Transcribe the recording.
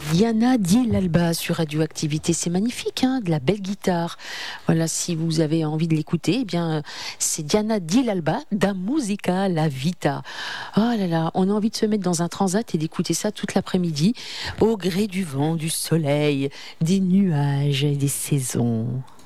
Diana Di l'Alba sur Radioactivité, c'est magnifique, hein, de la belle guitare. Voilà, si vous avez envie de l'écouter, eh bien, c'est Diana Di l'Alba, da musica la vita. Oh là là, on a envie de se mettre dans un transat et d'écouter ça toute l'après-midi, au gré du vent, du soleil, des nuages et des saisons.